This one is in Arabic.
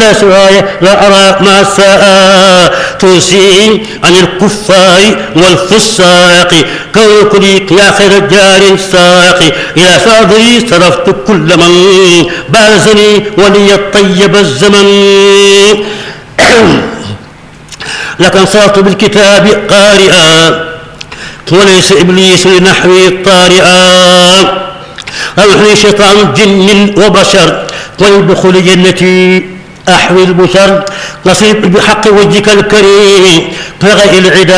إلى سواي لا أرى ما الساء توصي عن الكفار والفساق كوكلي يا خير جار ساق إلى صدري صرفت كل من بارزني ولي الطيب الزمن لك انصرفت بالكتاب قارئا وليس إبليس لنحوي طارئا أوحني شيطان جن وبشر ولدخول جنتي أحوي البشر نصيب بحق وجهك الكريم فغير العدا